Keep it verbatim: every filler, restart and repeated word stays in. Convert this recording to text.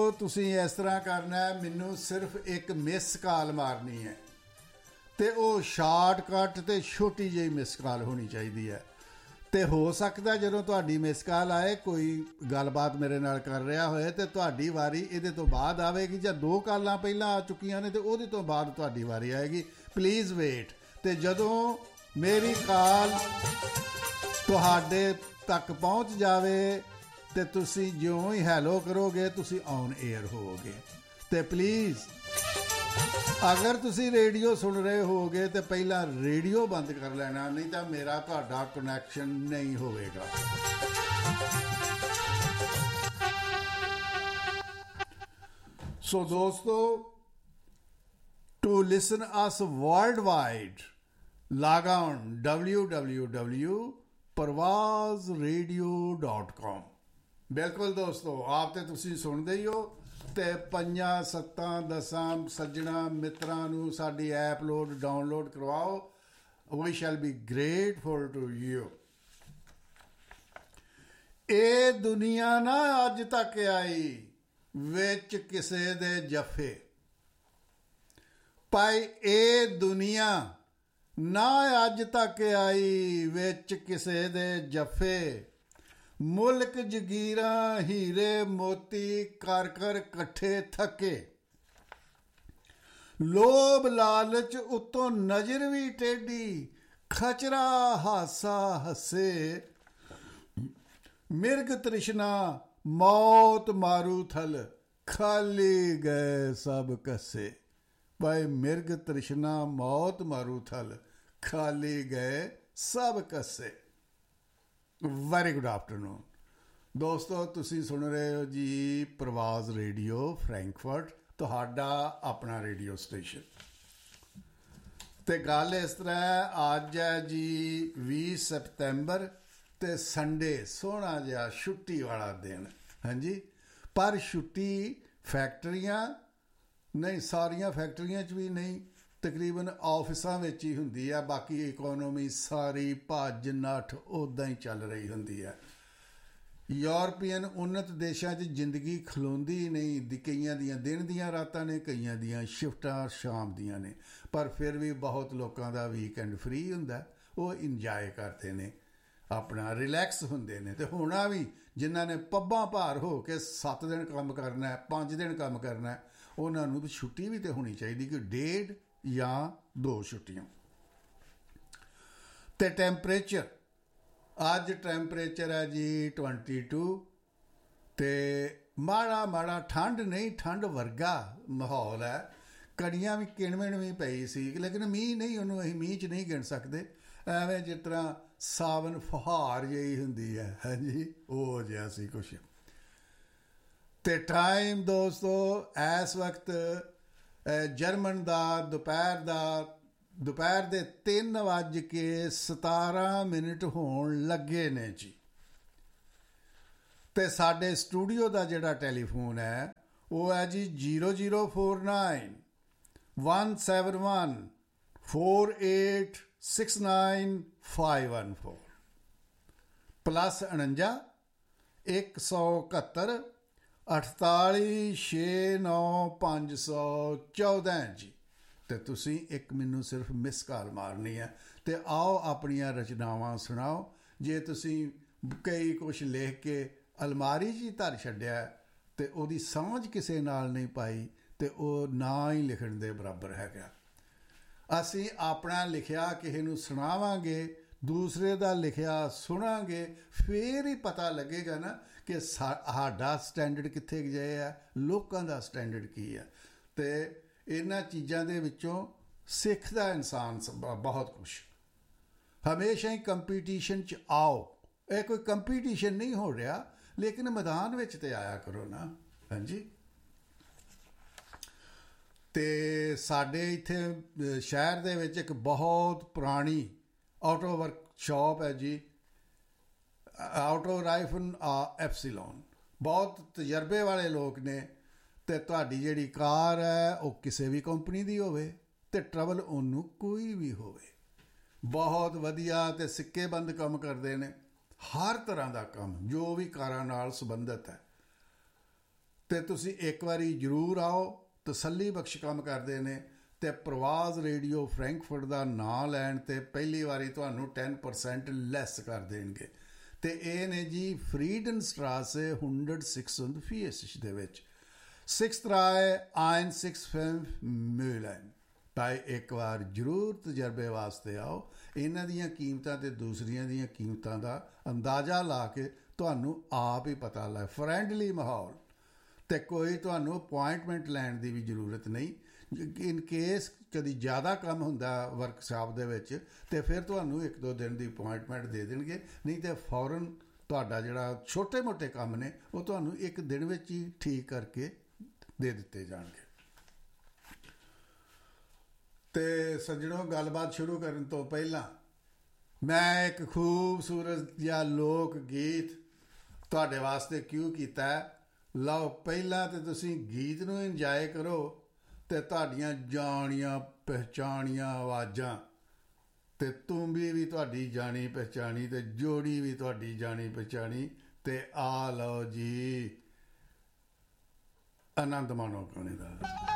ਤੁਸੀਂ ਇਸ ਤਰ੍ਹਾਂ ਕਰਨਾ ਹੈ, ਮੈਨੂੰ ਸਿਰਫ ਇੱਕ ਮਿਸ ਕਾਲ ਮਾਰਨੀ ਹੈ ਅਤੇ ਉਹ ਸ਼ਾਰਟਕਟ ਅਤੇ ਛੋਟੀ ਜਿਹੀ ਮਿਸ ਕਾਲ ਹੋਣੀ ਚਾਹੀਦੀ ਹੈ। ਅਤੇ ਹੋ ਸਕਦਾ ਜਦੋਂ ਤੁਹਾਡੀ ਮਿਸ ਕਾਲ ਆਏ, ਕੋਈ ਗੱਲਬਾਤ ਮੇਰੇ ਨਾਲ ਕਰ ਰਿਹਾ ਹੋਏ, ਅਤੇ ਤੁਹਾਡੀ ਵਾਰੀ ਇਹਦੇ ਤੋਂ ਬਾਅਦ ਆਵੇਗੀ, ਜਾਂ ਦੋ ਕਾਲਾਂ ਪਹਿਲਾਂ ਆ ਚੁੱਕੀਆਂ ਨੇ ਅਤੇ ਉਹਦੇ ਤੋਂ ਬਾਅਦ ਤੁਹਾਡੀ ਵਾਰੀ ਆਏਗੀ। Please wait. ਅਤੇ ਜਦੋਂ ਮੇਰੀ ਕਾਲ ਤੁਹਾਡੇ ਤੱਕ ਪਹੁੰਚ ਜਾਵੇ ਅਤੇ ਤੁਸੀਂ ਜਿਉਂ ਹੀ ਹੈਲੋ ਕਰੋਗੇ ਤੁਸੀਂ ਔਨ ਏਅਰ ਹੋਵੋਗੇ। ਅਤੇ ਪਲੀਜ਼ ਅਗਰ ਤੁਸੀਂ ਰੇਡੀਓ ਸੁਣ ਰਹੇ ਹੋਗੇ ਤਾਂ ਪਹਿਲਾਂ ਰੇਡੀਓ ਬੰਦ ਕਰ ਲੈਣਾ, ਨਹੀਂ ਤਾਂ ਮੇਰਾ ਤੁਹਾਡਾ ਕਨੈਕਸ਼ਨ ਨਹੀਂ ਹੋਵੇਗਾ। ਸੋ ਦੋਸਤੋ, to listen us world wide log on w w w ਪ੍ਰਵਾਜ਼ radio dot com। ਬਿਲਕੁਲ ਦੋਸਤੋ, ਆਪ ਤੇ ਤੁਸੀਂ ਸੁਣਦੇ ਹੀ ਹੋ, ਅਤੇ ਪੰਜਾਂ ਸੱਤਾਂ ਦਸਾਂ ਸੱਜਣਾ ਮਿੱਤਰਾਂ ਨੂੰ ਸਾਡੀ ਐਪ ਲੋਡ ਡਾਊਨਲੋਡ ਕਰਵਾਓ। ਵੀ shell B grateful to you. ਇਹ ਦੁਨੀਆ ਨਾ ਅੱਜ ਤੱਕ ਆਈ ਵਿੱਚ ਕਿਸੇ ਦੇ ਜੱਫੇ, ਭਾਈ ਇਹ ਦੁਨੀਆ ਨਾ ਅੱਜ ਤੱਕ ਆਈ ਵਿੱਚ ਕਿਸੇ ਦੇ ਜੱਫੇ। ਮੁਲਕ ਜਗੀਰਾਂ ਹੀਰੇ ਮੋਤੀ ਕਰ ਕਰ ਇਕੱਠੇ ਥੱਕੇ, ਲੋਭ ਲਾਲਚ ਉੱਤੋਂ ਨਜ਼ਰ ਵੀ ਟੇਢੀ, ਖਚਰਾ ਹਾਸਾ ਹੱਸੇ, ਮਿਰਗ ਤ੍ਰਿਸ਼ਨਾ ਮੌਤ ਮਾਰੂ ਥਲ, ਖਾਲੀ ਗਏ ਸਭ ਕੱਸੇ। ਭਾਈ ਮਿਰਗ ਤ੍ਰਿਸ਼ਨਾ ਮੌਤ ਮਾਰੂ ਥਲ, ਖਾਲੀ ਗਏ ਸਭ ਕੱਸੇ। ਵੈਰੀ ਗੁੱਡ ਆਫਟਰਨੂਨ ਦੋਸਤੋ, ਤੁਸੀਂ ਸੁਣ ਰਹੇ ਹੋ ਜੀ ਪ੍ਰਵਾਜ਼ ਰੇਡੀਓ ਫਰੈਂਕਫਰਟ, ਤੁਹਾਡਾ ਆਪਣਾ ਰੇਡੀਓ ਸਟੇਸ਼ਨ। ਅਤੇ ਗੱਲ ਇਸ ਤਰ੍ਹਾਂ ਹੈ, ਅੱਜ ਹੈ ਜੀ ਵੀਹ ਸਪਤੰਬਰ ਅਤੇ ਸੰਡੇ, ਸੋਹਣਾ ਜਿਹਾ ਛੁੱਟੀ ਵਾਲਾ ਦਿਨ। ਹਾਂਜੀ, ਪਰ ਛੁੱਟੀ ਫੈਕਟਰੀਆਂ ਨਹੀਂ, ਸਾਰੀਆਂ ਫੈਕਟਰੀਆਂ 'ਚ ਵੀ ਨਹੀਂ, ਤਕਰੀਬਨ ਆਫਿਸਾਂ ਵਿੱਚ ਹੀ ਹੁੰਦੀ ਹੈ। ਬਾਕੀ ਇਕੋਨਮੀ ਸਾਰੀ ਭੱਜ ਨੱਠ ਉੱਦਾਂ ਹੀ ਚੱਲ ਰਹੀ ਹੁੰਦੀ ਹੈ। ਯੂਰਪੀਅਨ ਉੱਨਤ ਦੇਸ਼ਾਂ 'ਚ ਜ਼ਿੰਦਗੀ ਖਲੋਂਦੀ ਨਹੀਂ, ਦੀ ਕਈਆਂ ਦੀਆਂ ਦਿਨ ਦੀਆਂ ਰਾਤਾਂ ਨੇ, ਕਈਆਂ ਦੀਆਂ ਸ਼ਿਫਟਾਂ ਸ਼ਾਮ ਦੀਆਂ ਨੇ, ਪਰ ਫਿਰ ਵੀ ਬਹੁਤ ਲੋਕਾਂ ਦਾ ਵੀਕਐਂਡ ਫ੍ਰੀ ਹੁੰਦਾ, ਉਹ ਇੰਜੋਏ ਕਰਦੇ ਨੇ, ਆਪਣਾ ਰਿਲੈਕਸ ਹੁੰਦੇ ਨੇ। ਅਤੇ ਹੋਣਾ ਵੀ, ਜਿਨ੍ਹਾਂ ਨੇ ਪੱਬਾਂ ਭਾਰ ਹੋ ਕੇ ਸੱਤ ਦਿਨ ਕੰਮ ਕਰਨਾ, ਪੰਜ ਦਿਨ ਕੰਮ ਕਰਨਾ, ਉਹਨਾਂ ਨੂੰ ਛੁੱਟੀ ਵੀ ਤਾਂ ਹੋਣੀ ਚਾਹੀਦੀ ਕਿ ਡੇਢ ਜਾਂ ਦੋ ਛੁੱਟੀਆਂ। ਅਤੇ ਟੈਂਪਰੇਚਰ, ਅੱਜ ਟੈਂਪਰੇਚਰ ਹੈ ਜੀ ਟਵੰਟੀ ਟੂ, ਅਤੇ ਮਾੜਾ ਮਾੜਾ ਠੰਡ ਨਹੀਂ, ਠੰਡ ਵਰਗਾ ਮਾਹੌਲ ਹੈ। ਕਣੀਆਂ ਵੀ ਕਿਣਮਿਣ ਵੀ ਪਈ ਸੀ, ਲੇਕਿਨ ਮੀਂਹ ਨਹੀਂ, ਉਹਨੂੰ ਅਸੀਂ ਮੀਂਹ 'ਚ ਨਹੀਂ ਗਿਣ ਸਕਦੇ। ਐਵੇਂ ਜਿਸ ਤਰ੍ਹਾਂ ਸਾਵਨ ਫੁਹਾਰ ਜਿਹੀ ਹੁੰਦੀ ਹੈ, ਹਾਂਜੀ, ਉਹ ਜਿਹਾ ਸੀ ਕੁਛ। ਅਤੇ ਟਾਈਮ ਦੋਸਤੋ ਇਸ ਵਕਤ ਜਰਮਨ ਦਾ ਦੁਪਹਿਰ ਦਾ ਦੁਪਹਿਰ ਦੇ ਤਿੰਨ ਵੱਜ ਕੇ ਸਤਾਰਾਂ ਮਿੰਟ ਹੋਣ ਲੱਗੇ ਨੇ ਜੀ। ਅਤੇ ਸਾਡੇ ਸਟੂਡੀਓ ਦਾ ਜਿਹੜਾ ਟੈਲੀਫੋਨ ਹੈ ਉਹ ਹੈ ਜੀ zero zero four nine one seven one four eight six nine five one four, plus ਉਣੰਜਾ ਇੱਕ ਸੌ ਇਕਹੱਤਰ ਅਠਤਾਲੀ ਛੇ ਨੌ ਪੰਜ ਸੌ ਚੌਦ੍ਹਾਂ ਜੀ। ਅਤੇ ਤੁਸੀਂ ਇੱਕ ਮੈਨੂੰ ਸਿਰਫ ਮਿਸ ਕਾਲ ਮਾਰਨੀ ਹੈ, ਅਤੇ ਆਓ ਆਪਣੀਆਂ ਰਚਨਾਵਾਂ ਸੁਣਾਓ। ਜੇ ਤੁਸੀਂ ਕਈ ਕੁਛ ਲਿਖ ਕੇ ਅਲਮਾਰੀ 'ਚ ਹੀ ਧਰ ਛੱਡਿਆ ਅਤੇ ਉਹਦੀ ਸਮਝ ਕਿਸੇ ਨਾਲ ਨਹੀਂ ਪਾਈ, ਅਤੇ ਉਹ ਨਾ ਹੀ ਲਿਖਣ ਦੇ ਬਰਾਬਰ ਹੈਗਾ। ਅਸੀਂ ਆਪਣਾ ਲਿਖਿਆ ਕਿਸੇ ਨੂੰ ਸੁਣਾਵਾਂਗੇ, ਦੂਸਰੇ ਦਾ ਲਿਖਿਆ ਸੁਣਾਂਗੇ, ਫਿਰ ਹੀ ਪਤਾ ਲੱਗੇਗਾ ਨਾ ਕਿ ਸਾ ਸਾਡਾ ਸਟੈਂਡਰਡ ਕਿੱਥੇ ਗਏ ਹੈ, ਲੋਕਾਂ ਦਾ ਸਟੈਂਡਰਡ ਕੀ ਹੈ। ਅਤੇ ਇਹਨਾਂ ਚੀਜ਼ਾਂ ਦੇ ਵਿੱਚੋਂ ਸਿੱਖਦਾ ਇਨਸਾਨ ਬਹੁਤ ਕੁਛ। ਹਮੇਸ਼ਾ ਹੀ ਕੰਪੀਟੀਸ਼ਨ 'ਚ ਆਓ, ਇਹ ਕੋਈ ਕੰਪੀਟੀਸ਼ਨ ਨਹੀਂ ਹੋ ਰਿਹਾ, ਲੇਕਿਨ ਮੈਦਾਨ ਵਿੱਚ ਤਾਂ ਆਇਆ ਕਰੋ ਨਾ। ਹਾਂਜੀ, ਅਤੇ ਸਾਡੇ ਇੱਥੇ ਸ਼ਹਿਰ ਦੇ ਵਿੱਚ ਇੱਕ ਬਹੁਤ ਪੁਰਾਣੀ ਆਟੋ ਵਰਕਸ਼ਾਪ ਹੈ ਜੀ, ਆਟੋ ਰਾਈਫਨ ਐਪਸੀਲੋਨ। ਬਹੁਤ ਤਜਰਬੇ ਵਾਲੇ ਲੋਕ ਨੇ, ਅਤੇ ਤੁਹਾਡੀ ਜਿਹੜੀ ਕਾਰ ਹੈ ਉਹ ਕਿਸੇ ਵੀ ਕੰਪਨੀ ਦੀ ਹੋਵੇ ਅਤੇ ਟਰਬਲ ਉਹਨੂੰ ਕੋਈ ਵੀ ਹੋਵੇ, ਬਹੁਤ ਵਧੀਆ ਅਤੇ ਸਿੱਕੇਬੰਦ ਕੰਮ ਕਰਦੇ ਨੇ। ਹਰ ਤਰ੍ਹਾਂ ਦਾ ਕੰਮ ਜੋ ਵੀ ਕਾਰਾਂ ਨਾਲ ਸੰਬੰਧਿਤ ਹੈ, ਤੇ ਤੁਸੀਂ ਇੱਕ ਵਾਰੀ ਜ਼ਰੂਰ ਆਓ। ਤਸੱਲੀ ਬਖਸ਼ ਕੰਮ ਕਰਦੇ ਨੇ ਤੇ ਪ੍ਰਵਾਜ਼ ਰੇਡੀਓ ਫਰੈਂਕਫਰਟ ਦਾ ਨਾਂ ਲੈਣ ਤੇ ਪਹਿਲੀ ਵਾਰੀ ਤੁਹਾਨੂੰ ਟੈਨ ਪਰਸੈਂਟ ਲੈਸ ਕਰ ਦੇਣਗੇ। ਤੇ ਇਹ ਨੇ ਜੀ ਫਰੀਡਨ ਸਟਰਾਸੇ ਹੰਡਰਡ ਸਿਕਸ ਫੀਐਸ ਦੇ ਵਿੱਚ ਸਿਕਸ ਰਾਏ ਆਇਨ ਸਿਕਸ ਫੈਂਫ ਮਿਲਨ। ਭਾਈ ਇੱਕ ਵਾਰ ਜ਼ਰੂਰ ਤਜਰਬੇ ਵਾਸਤੇ ਆਓ। ਇਹਨਾਂ ਦੀਆਂ ਕੀਮਤਾਂ ਤੇ ਦੂਸਰੀਆਂ ਦੀਆਂ ਕੀਮਤਾਂ ਦਾ ਅੰਦਾਜ਼ਾ ਲਾ ਕੇ ਤੁਹਾਨੂੰ ਆਪ ਹੀ ਪਤਾ ਲੱਗ। ਫਰੈਂਡਲੀ ਮਾਹੌਲ ਤੇ ਕੋਈ ਤੁਹਾਨੂੰ ਅਪੁਆਇੰਟਮੈਂਟ ਲੈਣ ਦੀ ਵੀ ਜ਼ਰੂਰਤ ਨਹੀਂ। ਇਨ ਕੇਸ ਕਦੀ ਜ਼ਿਆਦਾ ਕੰਮ ਹੁੰਦਾ ਵਰਕਸ਼ਾਪ ਦੇ ਵਿੱਚ ਤੇ ਫਿਰ ਤੁਹਾਨੂੰ ਇੱਕ ਦੋ ਦਿਨ ਦੀ ਅਪੁਆਇੰਟਮੈਂਟ ਦੇ ਦੇਣਗੇ, ਨਹੀਂ ਤੇ ਫੌਰਨ ਤੁਹਾਡਾ ਜਿਹੜਾ ਛੋਟੇ ਮੋਟੇ ਕੰਮ ਨੇ ਉਹ ਤੁਹਾਨੂੰ ਇੱਕ ਦਿਨ ਵਿੱਚ ਹੀ ਠੀਕ ਕਰਕੇ ਦੇ ਦਿੱਤੇ ਜਾਣਗੇ। ਤੇ ਸੱਜਣੋ, ਗੱਲਬਾਤ ਸ਼ੁਰੂ ਕਰਨ ਤੋਂ ਪਹਿਲਾਂ ਮੈਂ ਇੱਕ ਖੂਬਸੂਰਤ ਜਿਹਾ ਲੋਕ ਗੀਤ ਤੁਹਾਡੇ ਵਾਸਤੇ ਕਿਉਂ ਕੀਤਾ। ਲਓ, ਪਹਿਲਾਂ ਤਾਂ ਤੁਸੀਂ ਗੀਤ ਨੂੰ ਇੰਜੋਏ ਕਰੋ ਤੇ ਤੁਹਾਡੀਆਂ ਜਾਣੀਆਂ ਪਹਿਚਾਣੀਆਂ ਆਵਾਜ਼ਾਂ ਤੇ ਤੂੰਬੀ ਵੀ ਤੁਹਾਡੀ ਜਾਣੀ ਪਹਿਚਾਣੀ ਤੇ ਜੋੜੀ ਵੀ ਤੁਹਾਡੀ ਜਾਣੀ ਪਹਿਚਾਣੀ। ਤੇ ਆ ਲਓ ਜੀ, ਆਨੰਦ ਮਾਣੋ ਗਾਣੇ ਦਾ।